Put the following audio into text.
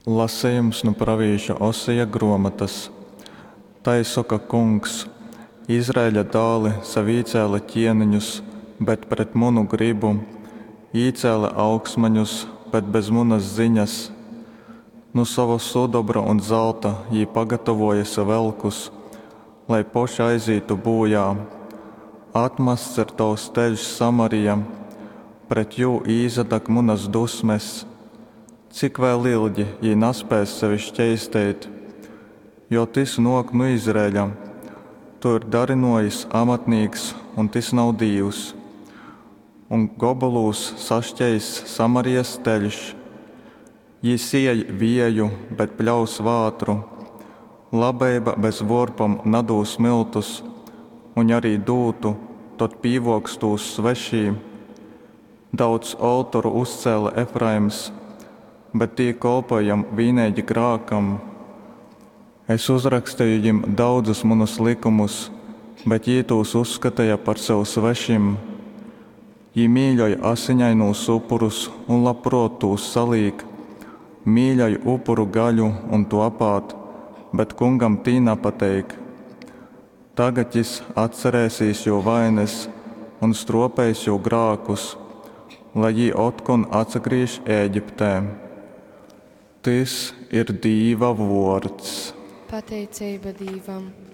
Lasījums no pravīša Oseja grāmatas. Tai saka kungs, Izraēļa dāli sav īcēla ķieniņus, bet pret munu gribu, īcēla augsmaņus, bet bez munas ziņas. Nu savu sudobra un zelta jī pagatavoja savelkus, lai poši aizītu bojā. Atmasts ir tavs teļš Samarija, pret jū īzadak munas dusmes. Cik vēl ilgi jī naspēs sevi šķeisteit, jo tis nok nu Izraēļa, tu ir darinojis amatnīgs, un tis nav Dīvs. Un gobolūs sašķeis Samarijas teļš, jī siej vieju, bet pļaus vātru, labeiba bez vorpam nadūs miltus, un arī dūtu, tot pīvokstūs svešī. Daudz oltoru uzcēla Efraims, bet tī kolpojam vīnēģi grākam. Es uzrakstīju jim daudzus manus likumus, bet jī tūs uzskatīja par sev svešim. Jī mīļoja asiņainūs upurus un labprot tūs salīk, mīļoja upuru gaļu un to apāt, bet kungam tī napateik. Tagad jis atcerēsīs jū vainas un stropēs jū grākus, lai jī otkon atsagrīž Ēģiptē. Tis ir Dīva vords. Pateicība Dīvam.